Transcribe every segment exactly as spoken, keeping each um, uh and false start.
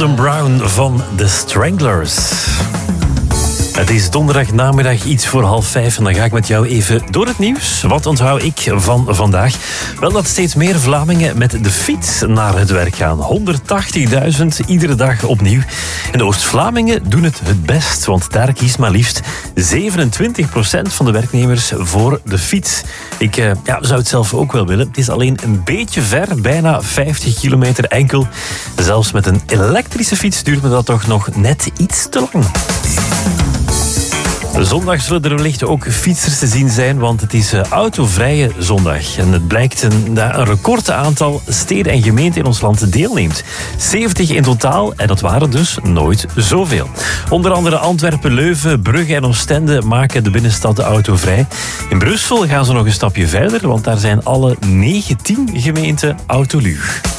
Golden Brown van The Stranglers. Het is donderdag namiddag iets voor half vijf en dan ga ik met jou even door het nieuws. Wat onthoud ik van vandaag? Wel dat steeds meer Vlamingen met de fiets naar het werk gaan. honderdtachtigduizend iedere dag opnieuw. En de Oost-Vlamingen doen het het best, want daar kiest maar liefst zevenentwintig procent van de werknemers voor de fiets. Ik eh, ja, zou het zelf ook wel willen. Het is alleen een beetje ver, bijna vijftig kilometer enkel. Zelfs met een elektrische fiets duurt me dat toch nog net iets te lang. Zondag zullen er wellicht ook fietsers te zien zijn, want het is autovrije zondag. En het blijkt een, een record aantal steden en gemeenten in ons land deelneemt. zeventig in totaal, en dat waren dus nooit zoveel. Onder andere Antwerpen, Leuven, Brugge en Oostende maken de binnenstad autovrij. In Brussel gaan ze nog een stapje verder, want daar zijn alle negentien gemeenten autoluw.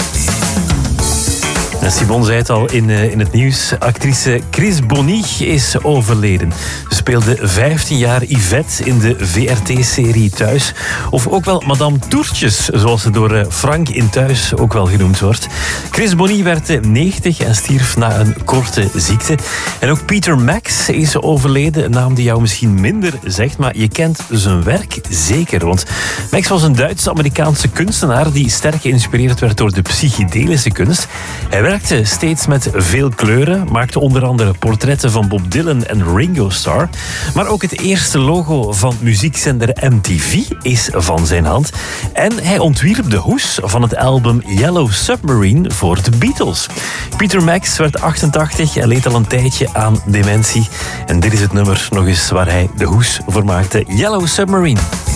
Simon zei het al in, uh, in het nieuws. Actrice Chris Bonny is overleden. Ze speelde vijftien jaar Yvette in de V R T-serie Thuis. Of ook wel Madame Toertjes, zoals ze door uh, Frank in Thuis ook wel genoemd wordt. Chris Bonny werd negentig en stierf na een korte ziekte. En ook Peter Max is overleden. Een naam die jou misschien minder zegt, maar je kent zijn werk zeker. Want Max was een Duits-Amerikaanse kunstenaar die sterk geïnspireerd werd door de psychedelische kunst. Hij werkte steeds met veel kleuren, maakte onder andere portretten van Bob Dylan en Ringo Starr. Maar ook het eerste logo van muziekzender M T V is van zijn hand. En hij ontwierp de hoes van het album Yellow Submarine voor de Beatles. Peter Max werd achtentachtig en leed al een tijdje aan dementie. En dit is het nummer nog eens waar hij de hoes voor maakte. Yellow Submarine.